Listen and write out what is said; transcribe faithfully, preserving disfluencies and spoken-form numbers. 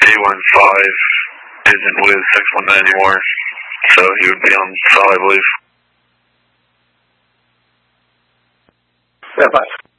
A one five isn't with six one nine anymore, so he would be on cell, I believe. Yeah, bye.